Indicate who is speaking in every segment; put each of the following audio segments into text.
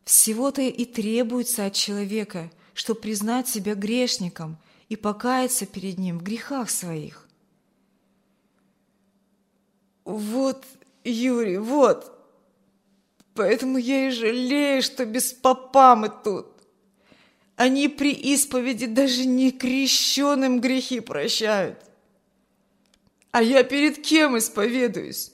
Speaker 1: Всего-то и требуется от человека, чтобы признать себя грешником и покаяться перед Ним в грехах своих.
Speaker 2: Вот, Юрий, вот. Поэтому я и жалею, что без попа мы тут. Они при исповеди даже некрещенным грехи прощают. А я перед кем исповедуюсь?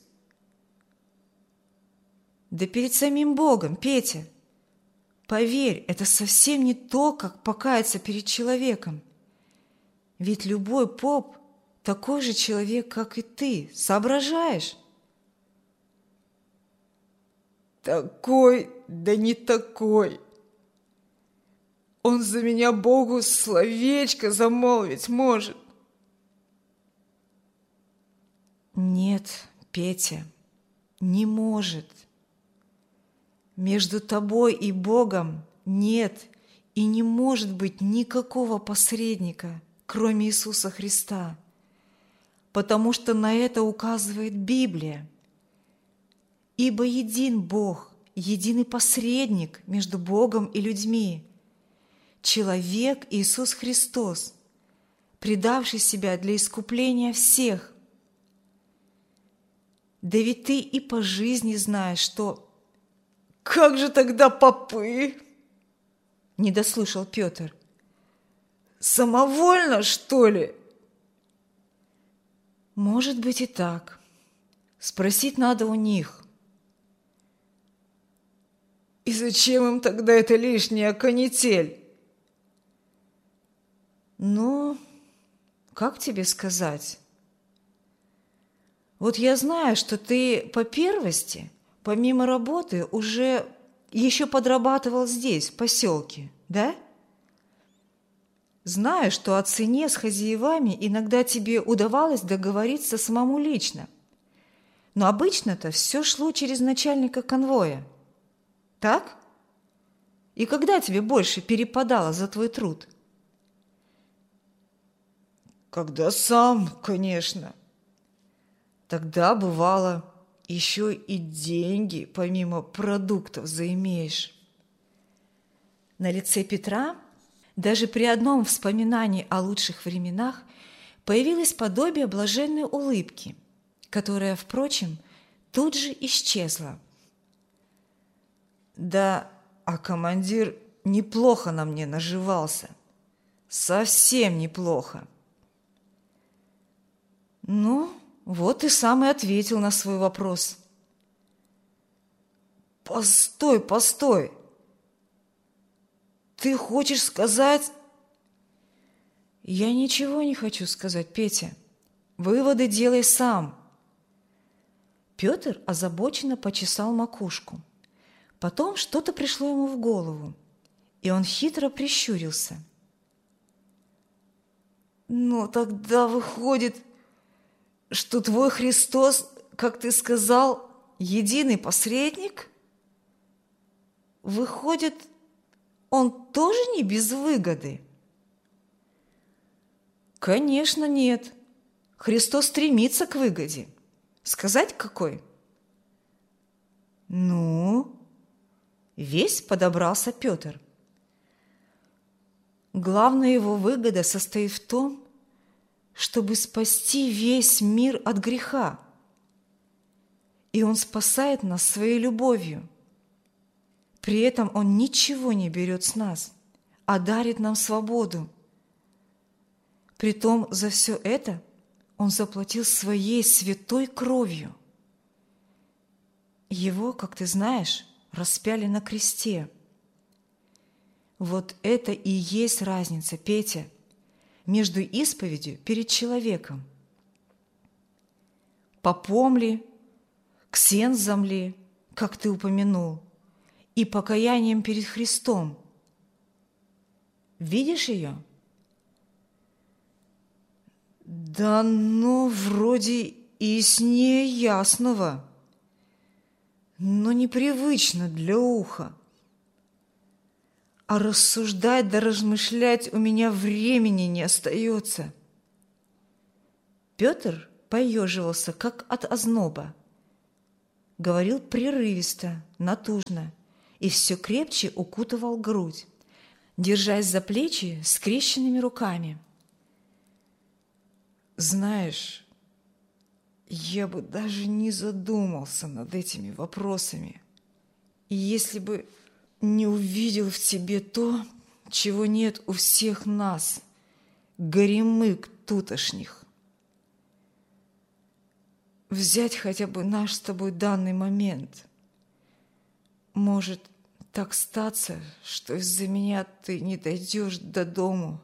Speaker 1: Да перед самим Богом, Петя. Поверь, это совсем не то, как покаяться перед человеком. Ведь любой поп такой же человек, как и ты. Соображаешь?
Speaker 2: Такой, да не такой. Он за меня Богу словечко замолвить может.
Speaker 1: Нет, Петя, не может. Между тобой и Богом нет и не может быть никакого посредника, кроме Иисуса Христа, потому что на это указывает Библия. Ибо един Бог, единый посредник между Богом и людьми, человек Иисус Христос, предавший себя для искупления всех. Да ведь ты и по жизни знаешь, что...
Speaker 2: Как же тогда попы?
Speaker 1: Не дослушал Петр.
Speaker 2: Самовольно, что ли?
Speaker 1: Может быть и так. Спросить надо у них.
Speaker 2: И зачем им тогда эта лишняя канитель?
Speaker 1: Ну, как тебе сказать? Вот я знаю, что ты по первости, помимо работы, уже еще подрабатывал здесь, в поселке, да? Знаю, что о цене с хозяевами иногда тебе удавалось договориться самому лично. Но обычно-то все шло через начальника конвоя. Так? И когда тебе больше перепадало за твой труд?
Speaker 2: Когда сам, конечно.
Speaker 1: Тогда, бывало, еще и деньги помимо продуктов заимеешь. На лице Петра даже при одном вспоминании о лучших временах появилось подобие блаженной улыбки, которая, впрочем, тут же исчезла.
Speaker 2: Да, а командир неплохо на мне наживался. Совсем неплохо.
Speaker 1: Ну, вот и сам и ответил на свой вопрос.
Speaker 2: Постой, постой. Ты хочешь сказать...
Speaker 1: Я ничего не хочу сказать, Петя. Выводы делай сам. Петр озабоченно почесал макушку. Потом что-то пришло ему в голову, и он хитро прищурился.
Speaker 2: Ну, тогда выходит, что твой Христос, как ты сказал, единый посредник? Выходит, он тоже не без выгоды?
Speaker 1: Конечно, нет. Христос стремится к выгоде. Сказать какой?
Speaker 2: Ну?
Speaker 1: Весь подобрался Петр. Главная его выгода состоит в том, чтобы спасти весь мир от греха. И Он спасает нас своей любовью. При этом Он ничего не берет с нас, а дарит нам свободу. Притом за все это Он заплатил своей святой кровью. Его, как ты знаешь, распяли на кресте. Вот это и есть разница, Петя, между исповедью перед человеком. Попом ли, ксензом ли, как ты упомянул, и покаянием перед Христом. Видишь ее?
Speaker 2: Да ну, вроде и с ней ясного, но непривычно для уха. А рассуждать да размышлять у меня времени не остается.
Speaker 1: Петр поеживался, как от озноба. Говорил прерывисто, натужно, и все крепче укутывал грудь, держась за плечи скрещенными руками.
Speaker 2: Знаешь, я бы даже не задумался над этими вопросами, если бы не увидел в тебе то, чего нет у всех нас, горемык тутошних. Взять хотя бы наш с тобой данный момент. Может так статься, что из-за меня ты не дойдешь до дому.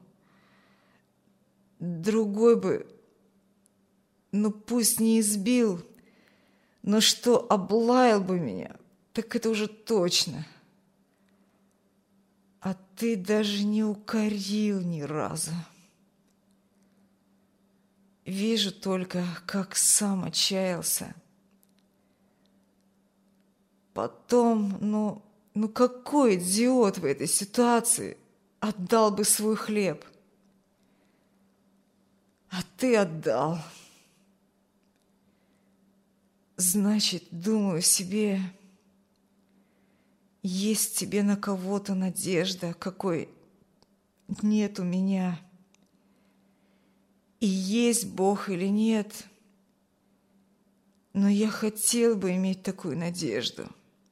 Speaker 2: Другой бы, пусть не избил, но что облаял бы меня, так это уже точно. А ты даже не укорил ни разу. Вижу только, как сам отчаялся. Потом, какой идиот в этой ситуации отдал бы свой хлеб? А ты отдал. Значит, думаю себе, есть тебе на кого-то надежда, какой нет у меня. И есть Бог или нет, но я хотел бы иметь такую надежду.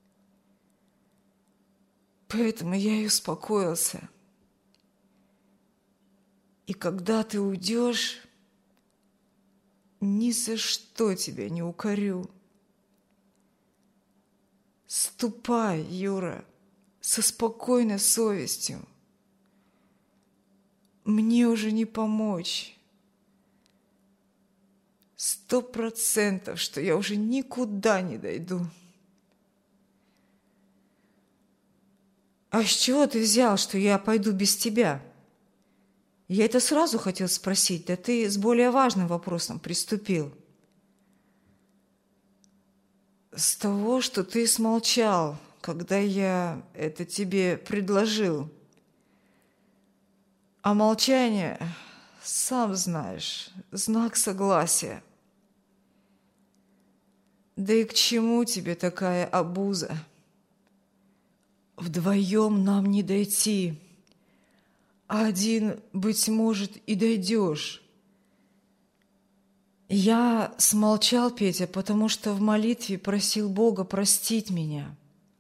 Speaker 2: Поэтому я и успокоился. И когда ты уйдешь, ни за что тебя не укорю. Ступай, Юра, со спокойной совестью. Мне уже не помочь. 100%, что я уже никуда не дойду.
Speaker 1: А с чего ты взял, что я пойду без тебя? Я это сразу хотел спросить, да ты с более важным вопросом приступил.
Speaker 2: С того, что ты смолчал, когда я это тебе предложил. А молчание, сам знаешь, знак согласия. Да и к чему тебе такая обуза? Вдвоем нам не дойти, а один, быть может, и дойдешь. Я смолчал, Петя, потому что в молитве просил Бога простить меня.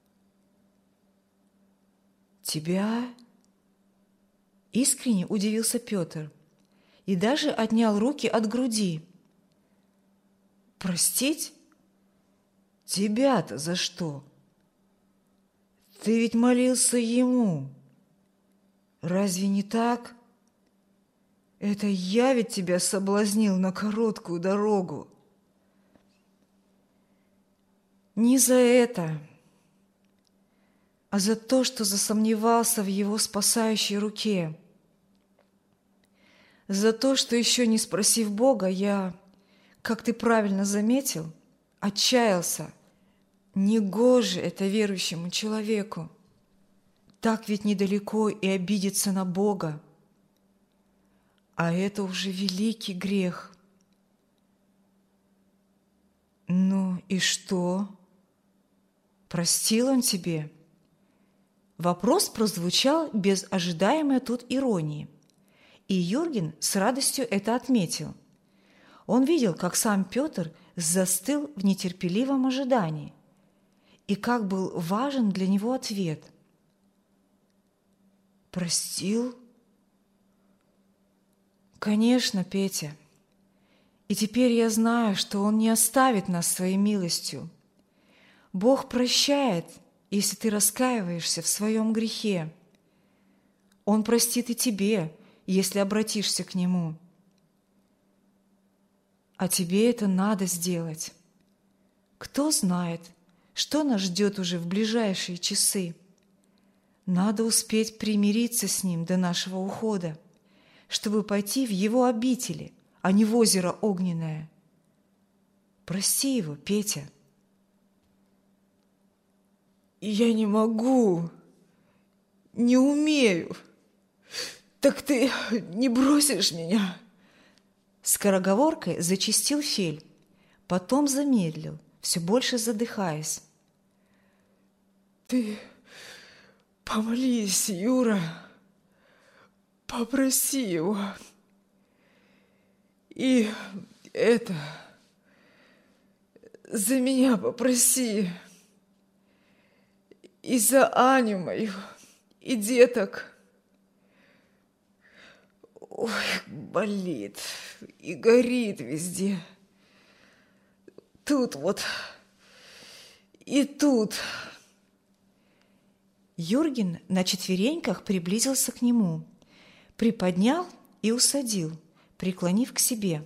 Speaker 1: Тебя? Искренне удивился Петр и даже отнял руки от груди.
Speaker 2: Простить? Тебя-то за что? Ты ведь молился ему. Разве не так? Это я ведь тебя соблазнил на короткую дорогу.
Speaker 1: Не за это, а за то, что засомневался в его спасающей руке. За то, что еще не спросив Бога, я, как ты правильно заметил, отчаялся. Негоже это верующему человеку. Так ведь недалеко и обидеться на Бога. А это уже великий грех.
Speaker 2: Ну и что?
Speaker 1: Простил он тебе? Вопрос прозвучал без ожидаемой тут иронии, и Юрген с радостью это отметил. Он видел, как сам Петр застыл в нетерпеливом ожидании, и как был важен для него ответ.
Speaker 2: Простил?
Speaker 1: Конечно, Петя. И теперь я знаю, что Он не оставит нас своей милостью. Бог прощает, если ты раскаиваешься в своем грехе. Он простит и тебе, если обратишься к Нему. А тебе это надо сделать. Кто знает, что нас ждет уже в ближайшие часы. Надо успеть примириться с Ним до нашего ухода, чтобы пойти в Его обители, а не в озеро огненное. Прости Его, Петя.
Speaker 2: Я не могу, не умею. Так ты не бросишь меня?
Speaker 1: Скороговоркой зачастил Фель, потом замедлил, все больше задыхаясь.
Speaker 2: Ты Помолись, Юра, попроси его. И это, за меня попроси. И за Аню мою, и деток. Ой, болит и горит везде. Тут вот и тут.
Speaker 1: Юрген на четвереньках приблизился к нему, приподнял и усадил, преклонив к себе.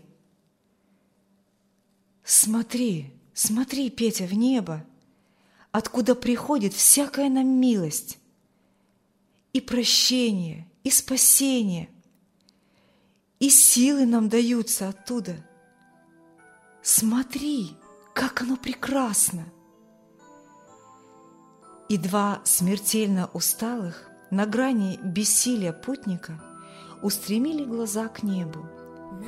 Speaker 1: «Смотри, смотри, Петя, в небо, откуда приходит всякая нам милость, и прощение, и спасение, и силы нам даются оттуда. Смотри, как оно прекрасно!» И два смертельно усталых, на грани бессилия путника устремили глаза к небу.